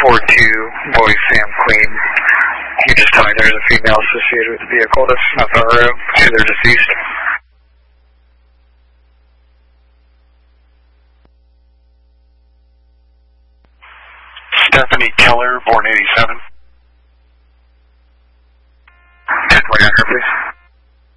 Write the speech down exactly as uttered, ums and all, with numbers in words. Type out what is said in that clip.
four two, boy Sam Queen. You just tell me there's a female associated with the vehicle that's not on the road. See they're deceased. Stephanie Keller, born eighty-seven.